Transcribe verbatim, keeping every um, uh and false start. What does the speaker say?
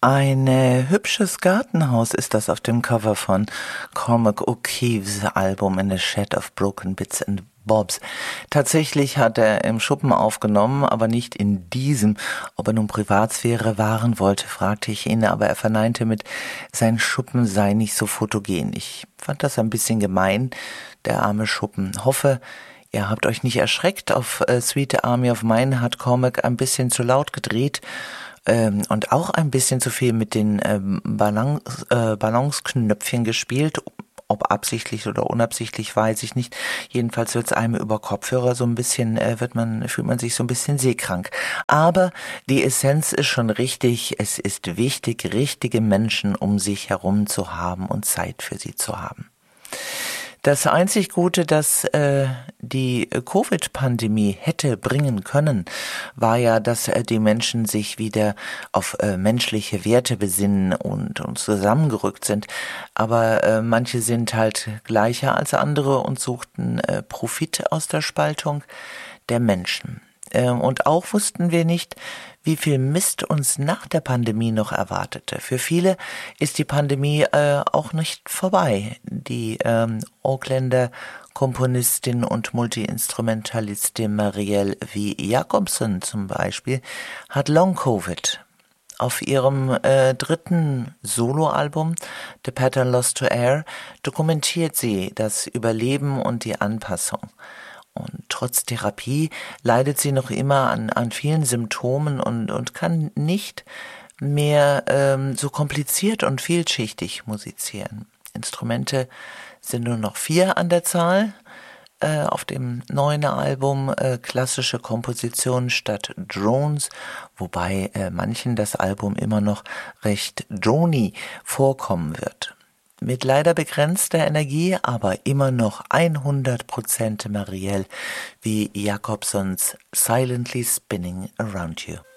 Ein äh, hübsches Gartenhaus ist das auf dem Cover von Cormac O'Keefes Album In a Shed of Broken Bits and Bobs. Tatsächlich hat er im Schuppen aufgenommen, aber nicht in diesem. Ob er nun Privatsphäre wahren wollte, fragte ich ihn, aber er verneinte mit, sein Schuppen sei nicht so fotogen. Ich fand das ein bisschen gemein, der arme Schuppen. Hoffe, ihr habt euch nicht erschreckt. Auf äh, Sweet Army of Mine hat Cormac ein bisschen zu laut gedreht ähm, und auch ein bisschen zu viel mit den ähm, Balance, äh, Balancenknöpfchen gespielt. Ob absichtlich oder unabsichtlich, weiß ich nicht. Jedenfalls wird es einem über Kopfhörer so ein bisschen, äh, wird man, fühlt man sich so ein bisschen seekrank. Aber die Essenz ist schon richtig. Es ist wichtig, richtige Menschen um sich herum zu haben und Zeit für sie zu haben. Das einzig Gute, das äh, die Covid-Pandemie hätte bringen können, war ja, dass äh, die Menschen sich wieder auf äh, menschliche Werte besinnen und, und zusammengerückt sind. Aber äh, manche sind halt gleicher als andere und suchten äh, Profit aus der Spaltung der Menschen. Äh, und auch wussten wir nicht, wie viel Mist uns nach der Pandemie noch erwartete. Für viele ist die Pandemie äh, auch nicht vorbei. Die ähm, Auckländer Komponistin und Multiinstrumentalistin Marielle V. Jacobson zum Beispiel hat Long-Covid. Auf ihrem äh, dritten Soloalbum The Pattern Lost to Air dokumentiert sie das Überleben und die Anpassung. Und trotz Therapie leidet sie noch immer an, an vielen Symptomen und, und kann nicht mehr ähm, so kompliziert und vielschichtig musizieren. Instrumente sind nur noch vier an der Zahl. Äh, auf dem neuen Album äh, klassische Kompositionen statt Drones, wobei äh, manchen das Album immer noch recht drony vorkommen wird. Mit leider begrenzter Energie, aber immer noch hundert Prozent Marielle wie Jacobsons Silently Spinning Around You.